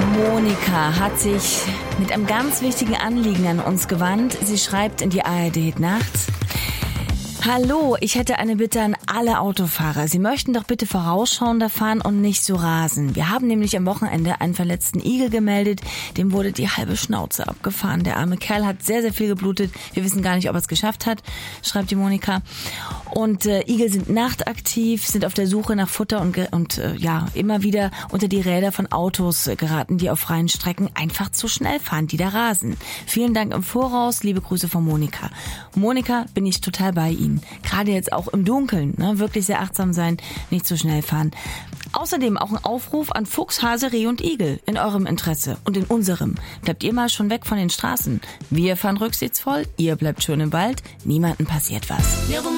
Monika hat sich mit einem ganz wichtigen Anliegen an uns gewandt. Sie schreibt in die ARD nachts: Hallo, ich hätte eine Bitte an alle Autofahrer. Sie möchten doch bitte vorausschauender fahren und nicht so rasen. Wir haben nämlich am Wochenende einen verletzten Igel gemeldet. Dem wurde die halbe Schnauze abgefahren. Der arme Kerl hat sehr, sehr viel geblutet. Wir wissen gar nicht, ob er es geschafft hat, schreibt die Monika. Und Igel sind nachtaktiv, sind auf der Suche nach Futter und immer wieder unter die Räder von Autos geraten, die auf freien Strecken einfach zu schnell fahren, die da rasen. Vielen Dank im Voraus, liebe Grüße von Monika. Monika, bin ich total bei Ihnen. Gerade jetzt auch im Dunkeln, ne? Wirklich sehr achtsam sein, nicht zu schnell fahren. Außerdem auch ein Aufruf an Fuchs, Hase, Reh und Igel in eurem Interesse und in unserem. Bleibt ihr mal schon weg von den Straßen. Wir fahren rücksichtsvoll, ihr bleibt schön im Wald, niemandem passiert was.